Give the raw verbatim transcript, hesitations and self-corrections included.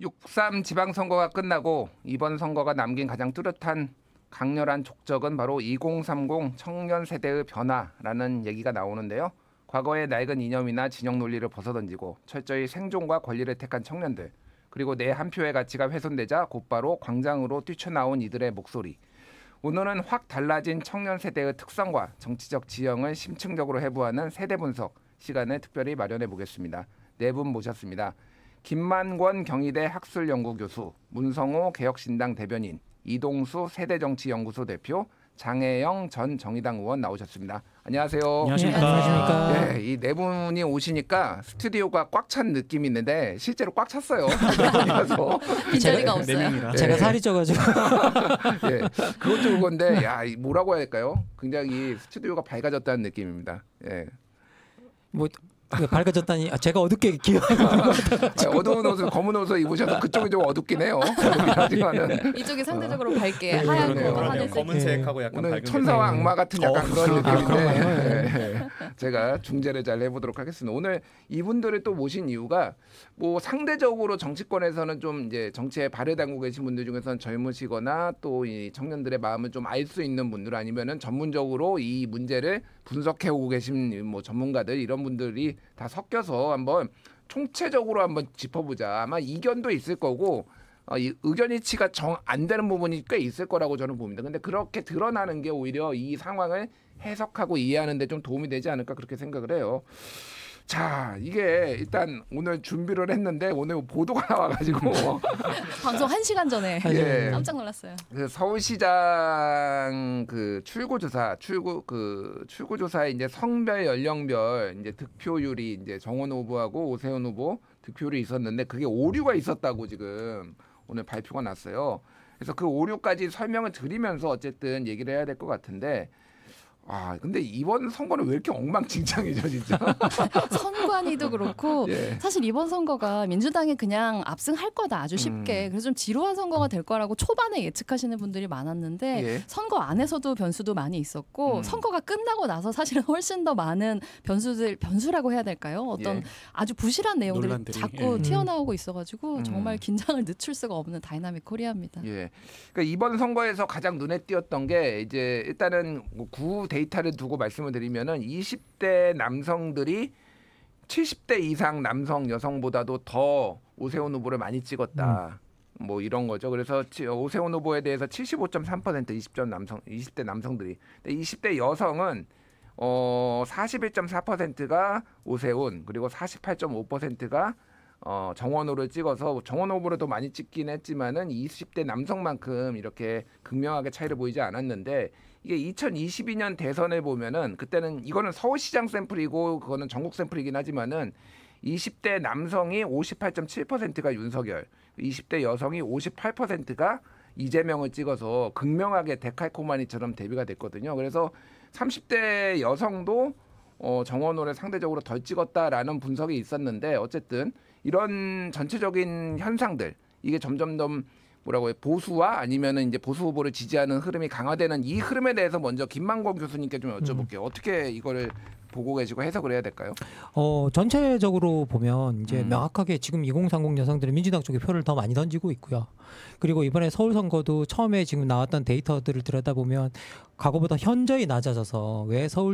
육삼 지방선거가 끝나고 이번 선거가 남긴 가장 뚜렷한 강렬한 족적은 바로 이공삼공 청년 세대의 변화라는 얘기가 나오는데요. 과거의 낡은 이념이나 진영 논리를 벗어던지고 철저히 생존과 권리를 택한 청년들, 그리고 내 한 표의 가치가 훼손되자 곧바로 광장으로 뛰쳐나온 이들의 목소리. 오늘은 확 달라진 청년 세대의 특성과 정치적 지형을 심층적으로 해부하는 세대 분석 시간을 특별히 마련해 보겠습니다. 네 분 모셨습니다. 김만권 경희대 학술연구교수, 문성호 개혁신당 대변인, 이동수 세대정치연구소 대표, 장혜영 전 정의당 의원 나오셨습니다. 안녕하세요. 안녕하십니까. 네, 안녕하십니까. 네, 이 네 분이 오시니까 스튜디오가 꽉 찬 느낌이 있는데 실제로 꽉 찼어요. 빈자리가 네 없어요. 명이라. 네. 제가 살이 쪄가지고 예, 그것도 그건데, 야, 이 뭐라고 해야 할까요? 굉장히 스튜디오가 밝아졌다는 느낌입니다. 예. 뭐 밝아졌다니 아, 제가 어둡게 기억. 아니, 어두운 옷을 검은 옷을 입으셔서 그쪽이 좀 어둡긴 해요. 하지만은 이쪽이 상대적으로 밝게 네, 하얀 그러네요. 거 그러네요. 하늘색. 검은색하고 약간 오늘 밝은 천사와 네. 악마 같은 약간 어, 그런 그렇구나. 느낌인데 예, 제가 중재를 잘 해보도록 하겠습니다. 오늘 이분들을 또 모신 이유가 뭐 상대적으로 정치권에서는 좀 이제 정치에 발을 담고 계신 분들 중에서는 젊으시거나 또 이 청년들의 마음을 좀 알 수 있는 분들, 아니면은 전문적으로 이 문제를 분석해 오고 계신 뭐 전문가들, 이런 분들이 다 섞여서 한번 총체적으로 한번 짚어보자. 아마 이견도 있을 거고 어, 이 의견 일치가 정 안 되는 부분이 꽤 있을 거라고 저는 봅니다. 근데 그렇게 드러나는 게 오히려 이 상황을 해석하고 이해하는 데 좀 도움이 되지 않을까, 그렇게 생각을 해요. 자, 이게 일단 오늘 준비를 했는데 오늘 보도가 나와가지고 방송 한 시간 전에 예. 깜짝 놀랐어요. 그 서울시장 그 출구조사, 출구 그 출구조사에 이제 성별, 연령별 이제 득표율이 이제 정원 후보하고 오세훈 후보 득표율이 있었는데 그게 오류가 있었다고 지금 오늘 발표가 났어요. 그래서 그 오류까지 설명을 드리면서 어쨌든 얘기를 해야 될 것 같은데. 아, 근데 이번 선거는 왜 이렇게 엉망진창이죠, 진짜? 선관위도 그렇고 예. 사실 이번 선거가 민주당이 그냥 압승할 거다 아주 쉽게. 음. 그래서 좀 지루한 선거가 될 거라고 초반에 예측하시는 분들이 많았는데 예. 선거 안에서도 변수도 많이 있었고 음. 선거가 끝나고 나서 사실은 훨씬 더 많은 변수들, 변수라고 해야 될까요? 어떤 예. 아주 부실한 내용들이 논란들이, 자꾸 예. 튀어나오고 있어가지고 음. 정말 긴장을 늦출 수가 없는 다이나믹 코리아입니다. 예. 그러니까 이번 선거에서 가장 눈에 띄었던 게 이제 일단은 뭐 구 데이터를 두고 말씀을 드리면은 이십 대 남성들이 칠십 대 이상 남성 여성보다도 더 오세훈 후보를 많이 찍었다. 음. 뭐 이런 거죠. 그래서 오세훈 후보에 대해서 칠십오 점 삼 퍼센트 이십 대 남성 이십 대 남성들이. 근데 이십 대 여성은 어 사십일 점 사 퍼센트가 오세훈, 그리고 사십팔 점 오 퍼센트가 어, 정원호를 찍어서 정원 후보를 더 많이 찍긴 했지만은 이십 대 남성만큼 이렇게 극명하게 차이를 보이지 않았는데, 이게 이천이십이 년 대선을 보면은 그때는 이거는 서울시장 샘플이고 그거는 전국 샘플이긴 하지만은 이십 대 남성이 오십팔 점 칠 퍼센트가 윤석열, 이십 대 여성이 오십팔 퍼센트가 이재명을 찍어서 극명하게 데칼코마니처럼 대비가 됐거든요. 그래서 삼십 대 여성도 어, 정원호를 상대적으로 덜 찍었다라는 분석이 있었는데, 어쨌든 이런 전체적인 현상들, 이게 점점 더 뭐라고 해요, 보수와 아니면은 이제 보수 후보를 지지하는 흐름이 강화되는 이 흐름에 대해서 먼저 김만권 교수님께 좀 여쭤볼게요. 음. 어떻게 이거를 보고 계시고 해석을 해야 될까요? 어 전체적으로 보면 이제 음. 명확하게 지금 이공삼공 여성들이 민주당 쪽에 표를 더 많이 던지고 있고요. 그리고 이번에 서울 선거도 처음에 지금 나왔던 데이터들을 들여다보면 과거보다 현저히 낮아져서 왜 서울